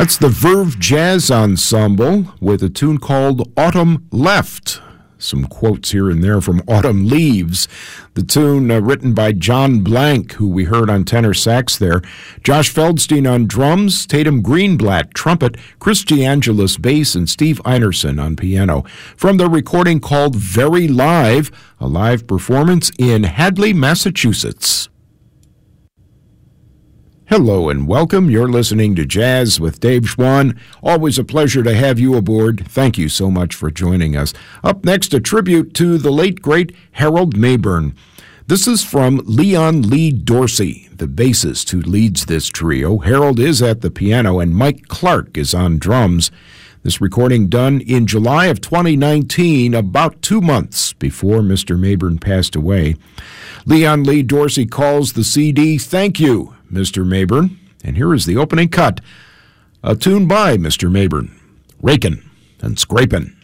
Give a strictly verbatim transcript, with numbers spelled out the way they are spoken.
That's the Verve Jazz Ensemble with a tune called Autumn Left. Some quotes here and there from Autumn Leaves. The tune uh, written by John Blank, who we heard on tenor sax there. Josh Feldstein on drums, Tatum Greenblatt trumpet, Chris DeAngelis bass, and Steve Einerson on piano. From the recording called Very Live, a live performance in Hadley, Massachusetts. Hello and welcome. You're listening to Jazz with Dave Schwann. Always a pleasure to have you aboard. Thank you so much for joining us. Up next, a tribute to the late, great Harold Mabern. This is from Leon Lee Dorsey, the bassist who leads this trio. Harold is at the piano and Mike Clark is on drums. This recording done in July of twenty nineteen, about two months before Mister Mabern passed away. Leon Lee Dorsey calls the C D Thank You, Mister Mabern. And here is the opening cut, a tune by Mister Mabern, Rakin' and Scrapin'.